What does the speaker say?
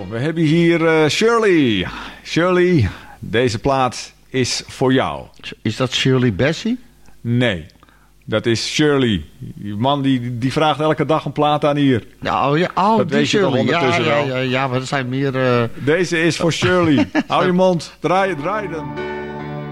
Zo, we hebben hier Shirley. Shirley, deze plaat is voor jou. Is dat Shirley Bassey? Nee, dat is Shirley. Die man die vraagt elke dag een plaat aan hier. Dat weet die je Shirley. toch ondertussen wel. Ja, maar er zijn meer... Deze is voor Shirley. Hou je mond, draai dan.